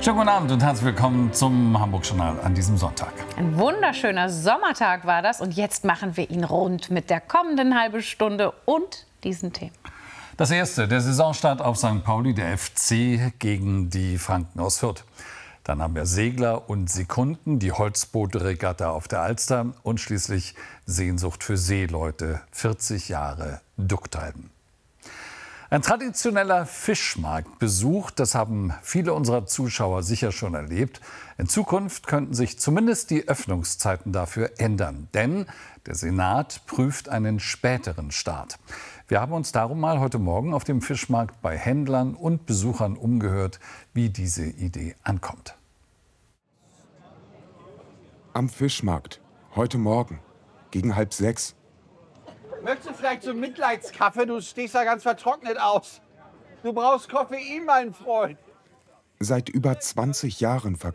Schönen guten Abend und herzlich willkommen zum Hamburg-Journal an diesem Sonntag. Ein wunderschöner Sommertag war das und jetzt machen wir ihn rund mit der kommenden halben Stunde und diesen Themen. Das erste, der Saisonstart auf St. Pauli, der FC gegen die Franken aus Fürth. Dann haben wir Segler und Sekunden, die Holzbootregatta auf der Alster und schließlich Sehnsucht für Seeleute, 40 Jahre Ducktreiben. Ein traditioneller Fischmarktbesuch, das haben viele unserer Zuschauer sicher schon erlebt. In Zukunft könnten sich zumindest die Öffnungszeiten dafür ändern, denn der Senat prüft einen späteren Start. Wir haben uns darum mal heute Morgen auf dem Fischmarkt bei Händlern und Besuchern umgehört, wie diese Idee ankommt. Am Fischmarkt, heute Morgen, gegen 5:30. Möchtest du vielleicht so einen Mitleidskaffee? Du stehst da ganz vertrocknet aus. Du brauchst Koffein, mein Freund. Seit über 20 Jahren